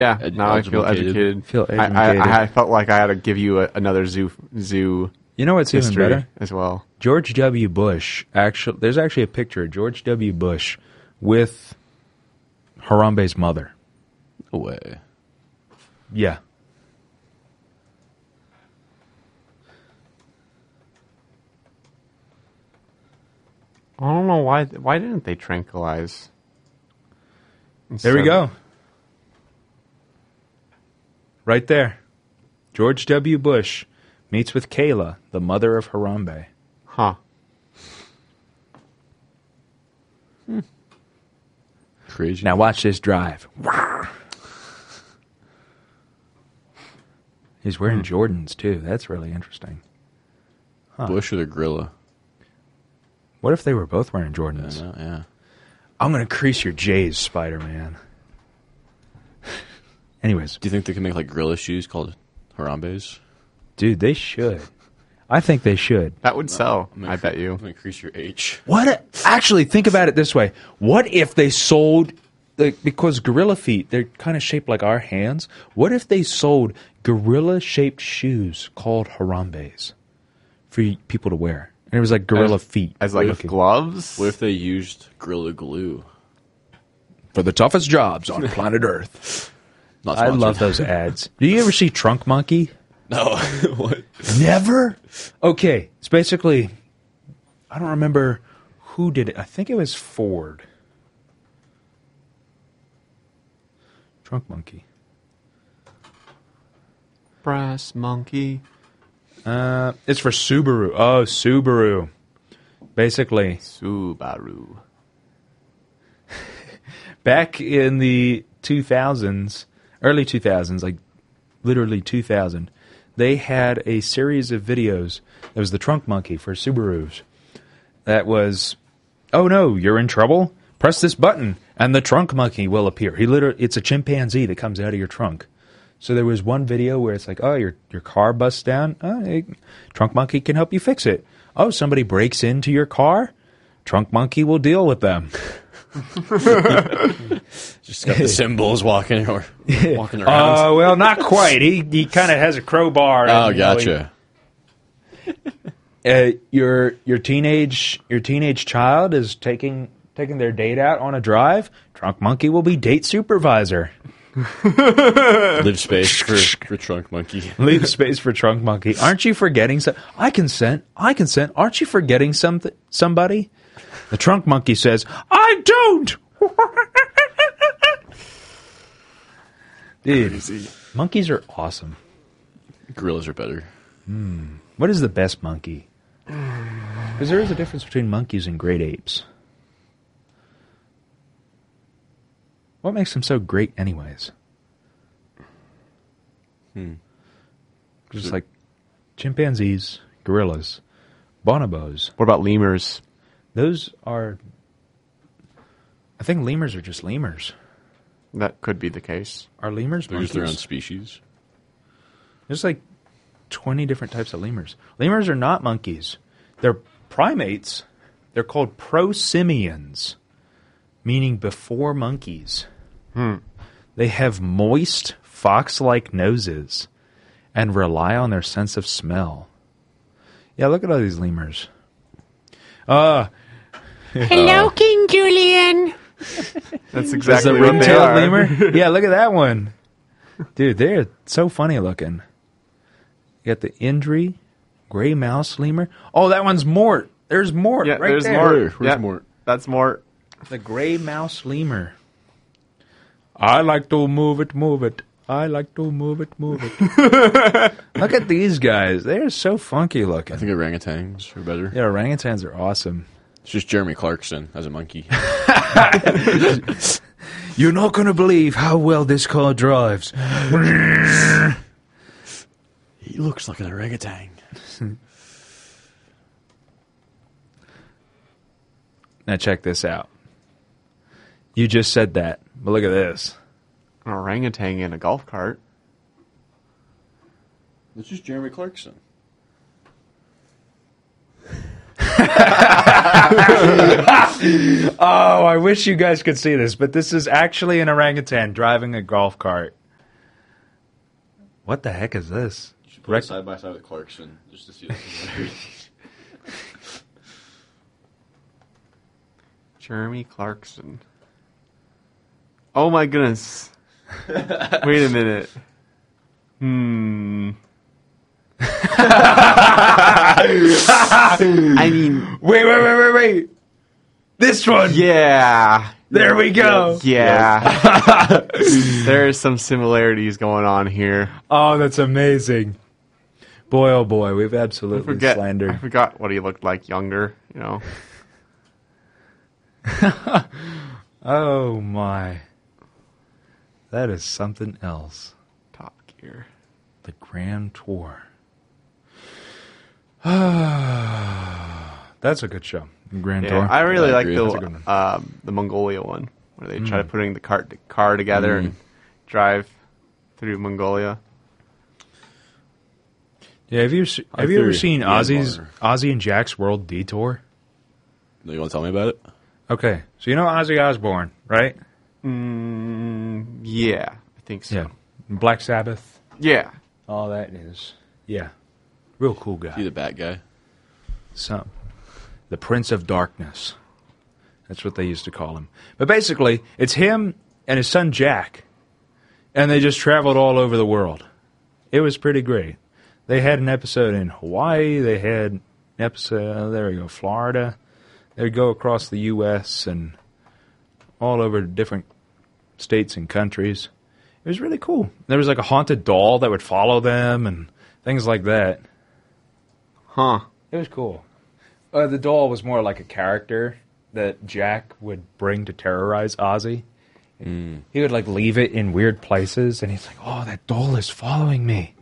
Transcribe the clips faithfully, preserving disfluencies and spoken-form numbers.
Yeah, ed- now I feel educated. Feel I, educated. I, I felt like I had to give you a, another zoo zoo You know what's even history better? as well. George W. Bush. Actually, there's actually a picture of George W. Bush with Harambe's mother. No way. Yeah. I don't know why. Why didn't they tranquilize? There we go. Right there. George W. Bush meets with Kayla, the mother of Harambe. Huh. Crazy. Now watch this drive. He's wearing Jordans, too. That's really interesting. Huh. Bush or the gorilla? What if they were both wearing Yeah, Jordans? no, yeah. I'm going to crease your J's, Spider-Man. Anyways. Do you think they can make like gorilla shoes called Harambe's? Dude, they should. I think they should. That would sell. I'm gonna I cre- bet you. I'm gonna increase your H. What? A, actually, think about it this way. What if they sold, like, because gorilla feet, they're kind of shaped like our hands. What if they sold gorilla-shaped shoes called Harambe's for y- people to wear? And it was like gorilla As- feet. As like looking. gloves. What if they used gorilla glue? For the toughest jobs on planet Earth. Not I sponsored. love those ads. Do you ever see Trunk Monkey? No. What? Never? Okay, it's basically, I don't remember who did it. I think it was Ford. Trunk Monkey. Brass monkey. Uh, it's for Subaru. Oh, Subaru. Basically, Subaru. back in the two thousands, early two thousands, like literally two thousand, they had a series of videos. It was the Trunk Monkey for Subarus. That was, oh no, you're in trouble? Press this button and the Trunk Monkey will appear. He literally, it's a chimpanzee that comes out of your trunk. So there was one video where it's like, oh, your your car busts down. Oh, hey, Trunk Monkey can help you fix it. Oh, somebody breaks into your car. Trunk Monkey will deal with them. Just got the symbols walking or walking around. Uh, well, not quite. He he kind of has a crowbar. oh, and, you know, gotcha. he- uh, your your teenage your teenage child is taking taking their date out on a drive. Trunk Monkey will be date supervisor. Live space for, for Trunk Monkey. Leave space for Trunk Monkey. Aren't you forgetting some? I consent. I consent. Aren't you forgetting something? Somebody? The Trunk Monkey says, "I don't." Dude, Crazy. monkeys are awesome. Gorillas are better. What is the best monkey? Because there is a difference between monkeys and great apes. What makes them so great, anyways? Hmm. Just like chimpanzees, gorillas, bonobos. What about lemurs? Those are. I think lemurs are just lemurs. That could be the case. Are lemurs They're monkeys? just their own species. There's like twenty different types of lemurs. Lemurs are not monkeys. They're primates. They're called prosimians, meaning before monkeys. Hmm. They have moist, fox-like noses and rely on their sense of smell. Yeah, look at all these lemurs. Uh, Hello, King Julian. That's That's exactly the what they ring-tailed are. lemur? Yeah, look at that one. Dude, they're so funny looking. You got the Indri, gray mouse lemur. Oh, that one's Mort. There's Mort Yeah, right there's there. Mort. Where's Yeah, Mort? That's Mort. The gray mouse lemur. I like to move it, move it. I like to move it, move it. Look at these guys. They're so funky looking. I think orangutans are better. Yeah, orangutans are awesome. It's just Jeremy Clarkson as a monkey. You're not going to believe how well this car drives. He looks like an orangutan. Now check this out. You just said that, but look at this. An orangutan in a golf cart. It's just Jeremy Clarkson. Oh, I wish you guys could see this, but this is actually an orangutan driving a golf cart. What the heck is this? You should put Rec- it side by side with Clarkson just to see the similarities. Jeremy Clarkson. Oh my goodness. Wait a minute. Hmm. I mean, Wait, wait, wait, wait, wait. This one. yeah. There we go. Yeah. There's some similarities going on here. Oh, that's amazing. Boy, oh boy, we've I absolutely forget. I slandered. forgot what he looked like younger. You know. Oh my. That is something else. Top Gear. The Grand Tour. That's a good show. Grand Yeah, Tour. I really Yeah, I like agree. That's a good one. the um, the Mongolia one, where they try putting the cart car together Mm. and drive through Mongolia. Yeah, have you se- I have you ever threw seen Myanmar. Ozzy's Ozzy and Jack's World Detour? No, you want to tell me about it? Okay, so you know Ozzy Osbourne, right? Mm, yeah, I think so. Yeah. Black Sabbath. Yeah. All that is. Yeah. Real cool Is he guy. the bat guy? So, the Prince of Darkness. That's what they used to call him. But basically, it's him and his son Jack, and they just traveled all over the world. It was pretty great. They had an episode in Hawaii. They had an episode, oh, there we go, Florida. They would go across the U S and all over different states and countries. It was really cool. There was like a haunted doll that would follow them and things like that. Huh. It was cool. Uh, the doll was more like a character that Jack would bring to terrorize Ozzy. Mm. He would like leave it in weird places, and he's like, "Oh, that doll is following me."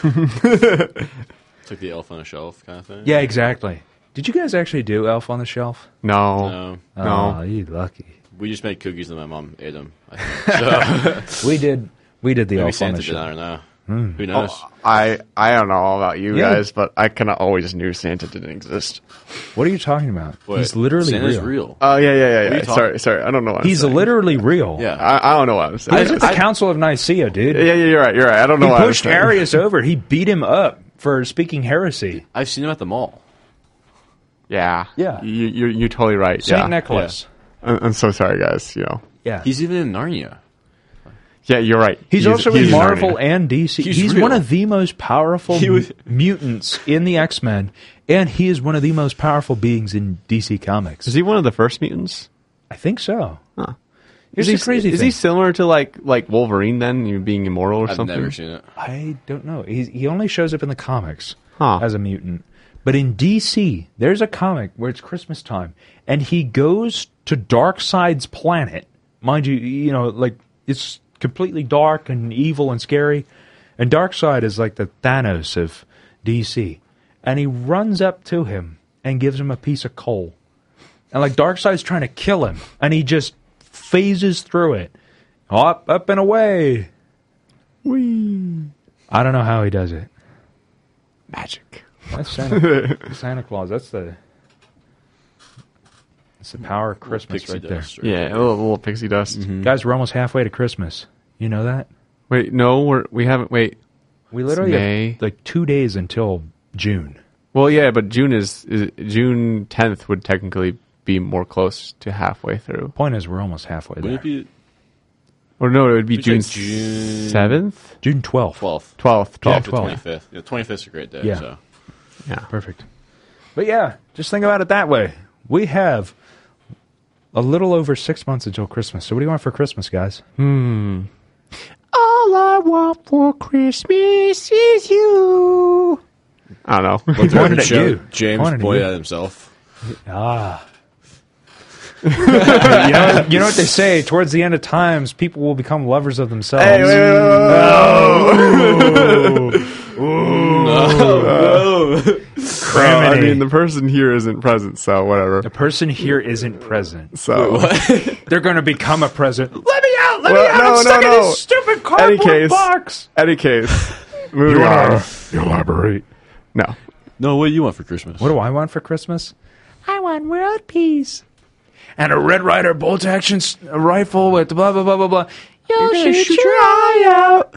It's like the elf on a shelf kind of thing. Yeah, exactly. Did you guys actually do Elf on the Shelf? No. No, No. Oh, you lucky. we just made cookies and my mom ate them. I think. So We did. We did the maybe Elf on Santa the did. I Shelf. don't know. Hmm. Who knows? Oh, I I don't know about you Yeah. guys, but I kind of always knew Santa didn't exist. What are you talking about? What? He's literally Santa's real. real. Oh yeah, yeah, yeah. are yeah. you talking- Sorry, sorry. I don't know what He's I'm saying. literally real. Yeah. I, I don't know what I'm He saying. was at the I- Council of Nicaea, dude. yeah, yeah, you're right. You're right. I don't know. He what pushed I'm saying. Arius over. He beat him up for speaking heresy. I've seen him at the mall. Yeah. Yeah. You, you're you're totally right. Saint yeah. Nicholas. I'm, I'm so sorry, guys. You know. Yeah. He's even in Narnia. Yeah, you're right. He's, also in he's Marvel Narnia. and D C. He's He's, real. one of the most powerful He was- mutants in the X-Men, and he is one of the most powerful beings in D C Comics. Is he one of the first mutants? I think so. Huh. Here's is the he crazy Is thing. he similar to like like Wolverine then, you being immortal or I've something? never seen it. I don't know. He's, he only shows up in the comics Huh. as a mutant. But in D C, there's a comic where it's Christmas time, and he goes to Darkseid's planet. Mind you, you know, like, it's completely dark and evil and scary. And Darkseid is like the Thanos of D C. And he runs up to him and gives him a piece of coal. And, like, Darkseid's trying to kill him, and he just phases through it. Up, up, and away. Whee. I don't know how he does it. Magic. That's Santa, Santa Claus. That's the that's the power of Christmas Pixie right there. dust, right Yeah, there. a little, little pixie dust. Guys, we're almost halfway to Christmas. You know that? Wait, no, we're we haven't. Wait. We literally May. have like two days until June. Well, yeah, but June is, is June tenth would technically be more close to halfway through. Point is, we're almost halfway Wouldn't there. it be Or no, it would be Would June you say June- seventh, June twelfth. twelfth? twelfth, Yeah, twelfth. The twelve. twenty-fifth. Yeah, twenty-fifth is a great day. Yeah. So. Yeah. Perfect. But yeah, just think about it that way. We have a little over six months until Christmas. So what do you want for Christmas, guys? Hmm. All I want for Christmas is you. I don't know. What's pointed our at show? you. James Pointed at pointed you. at himself. Ah. you, know, you know what they say? Towards the end of times, people will become lovers of themselves. Hey, wait, wait, wait, wait, wait. Well, I mean, the person here isn't present, so whatever. The person here isn't present. So, They're going to become a present. Let me out! Let Well, me out! no, I'm stuck no, in no. this stupid Any cardboard case- box. any case, moving on. elaborate? No. No, what do you want for Christmas? What do I want for Christmas? I want world peace. And a Red Ryder bolt action s- rifle with blah blah blah blah blah. You'll You're gonna shoot shoot your your eye out.